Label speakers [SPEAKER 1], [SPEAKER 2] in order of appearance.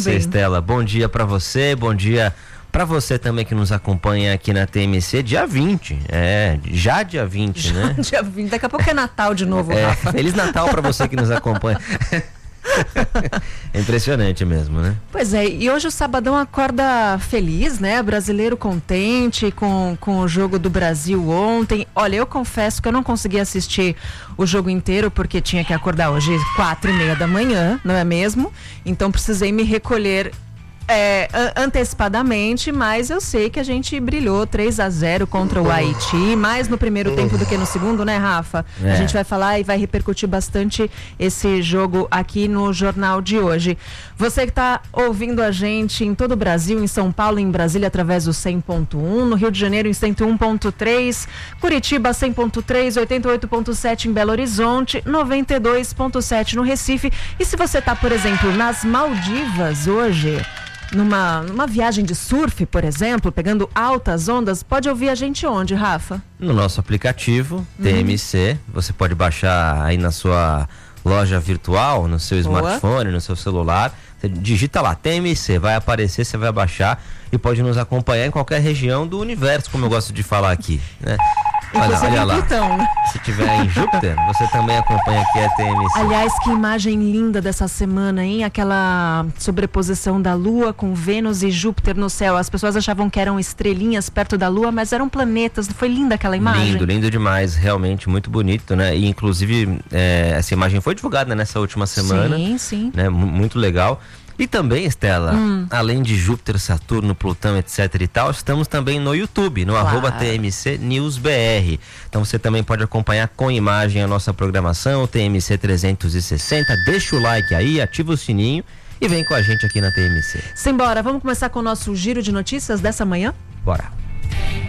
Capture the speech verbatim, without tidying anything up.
[SPEAKER 1] também.
[SPEAKER 2] Estela. Bom dia pra você, bom dia pra você também que nos acompanha aqui na T M C, dia vinte. É, já dia vinte,
[SPEAKER 1] já,
[SPEAKER 2] né?
[SPEAKER 1] Dia vinte, daqui a pouco é Natal de novo,
[SPEAKER 2] é,
[SPEAKER 1] Rafa.
[SPEAKER 2] Feliz Natal pra você que nos acompanha. É impressionante mesmo, né?
[SPEAKER 1] Pois é, e hoje o Sabadão acorda feliz, né? Brasileiro contente com, com o jogo do Brasil ontem. Olha, eu confesso que eu não consegui assistir o jogo inteiro porque tinha que acordar hoje quatro e meia da manhã, não é mesmo? Então precisei me recolher É, antecipadamente, mas eu sei que a gente brilhou três a zero contra o Haiti, mais no primeiro tempo do que no segundo, né, Rafa? É. A gente vai falar e vai repercutir bastante esse jogo aqui no Jornal de hoje. Você que está ouvindo a gente em todo o Brasil, em São Paulo, em Brasília, através do cem ponto um, no Rio de Janeiro em cento e um ponto três, Curitiba cem ponto três, oitenta e oito ponto sete em Belo Horizonte, noventa e dois ponto sete no Recife. E se você está, por exemplo, nas Maldivas hoje, Numa, numa viagem de surf, por exemplo, pegando altas ondas, pode ouvir a gente onde, Rafa?
[SPEAKER 2] No nosso aplicativo, T M C, uhum. Você pode baixar aí na sua loja virtual, no seu Boa. Smartphone, no seu celular. Você digita lá, T M C, vai aparecer, você vai baixar e pode nos acompanhar em qualquer região do universo, como eu gosto de falar aqui, né? Olha, olha lá, Plutão, né? Se tiver em Júpiter, você também acompanha aqui a T M C.
[SPEAKER 1] Aliás, que imagem linda dessa semana, hein? Aquela sobreposição da Lua com Vênus e Júpiter no céu. As pessoas achavam que eram estrelinhas perto da Lua, mas eram planetas. Foi linda aquela imagem?
[SPEAKER 2] Lindo, lindo demais. Realmente muito bonito, né? E inclusive, é, essa imagem foi divulgada nessa última semana.
[SPEAKER 1] Sim, sim.
[SPEAKER 2] Né? Muito legal. E também, Estela,
[SPEAKER 1] hum.
[SPEAKER 2] além de Júpiter, Saturno, Plutão, etc e tal, estamos também no YouTube, no
[SPEAKER 1] claro.
[SPEAKER 2] arroba T M C News B R. Então você também pode acompanhar com imagem a nossa programação, T M C trezentos e sessenta. Deixa o like aí, ativa o sininho e vem com a gente aqui na T M C.
[SPEAKER 1] Simbora, vamos começar com o nosso giro de notícias dessa manhã?
[SPEAKER 2] Bora.